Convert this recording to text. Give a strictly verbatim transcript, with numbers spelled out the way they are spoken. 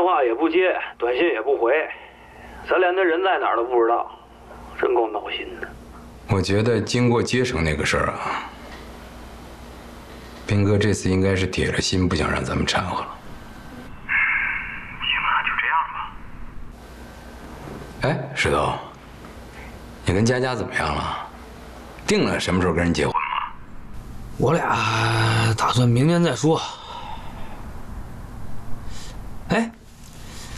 话也不接，短信也不回，咱连他人在哪儿都不知道，真够闹心的。 我觉得经过接生那个事儿啊，斌哥这次应该是铁了心不想让咱们掺和了。 行啊，就这样吧。 哎，石头，你跟佳佳怎么样了？定了什么时候跟人结婚吗？ 我俩打算明年再说。哎。